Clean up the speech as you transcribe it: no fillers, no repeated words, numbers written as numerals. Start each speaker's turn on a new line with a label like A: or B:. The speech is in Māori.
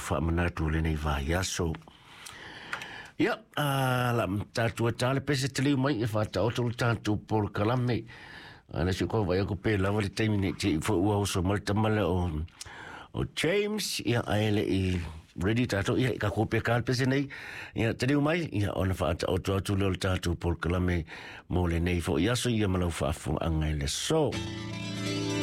A: whaamanatu le nei vai aso. Ia, la tātua tāle pese te liu mai e whata otolu tātu Paul Kalame. Ana si ko vai ko pe lawa le taimi ne te fo ua o so malta male o James ia aele I ready tato ia ka ko pe kal pese nei ia te liu mai ia ona whata otu le tātu Paul Kalame mo le nei fo ia so ia malau whaafu angai le so.